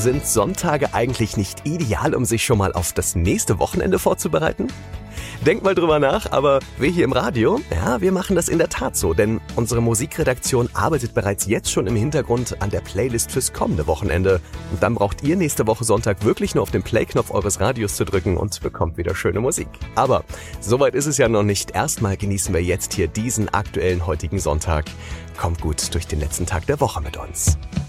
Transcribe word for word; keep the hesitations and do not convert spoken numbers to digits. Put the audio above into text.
Sind Sonntage eigentlich nicht ideal, um sich schon mal auf das nächste Wochenende vorzubereiten? Denkt mal drüber nach, aber wir hier im Radio, ja, wir machen das in der Tat so, denn unsere Musikredaktion arbeitet bereits jetzt schon im Hintergrund an der Playlist fürs kommende Wochenende. Und dann braucht ihr nächste Woche Sonntag wirklich nur auf den Play-Knopf eures Radios zu drücken und bekommt wieder schöne Musik. Aber soweit ist es ja noch nicht. Erstmal genießen wir jetzt hier diesen aktuellen heutigen Sonntag. Kommt gut durch den letzten Tag der Woche mit uns.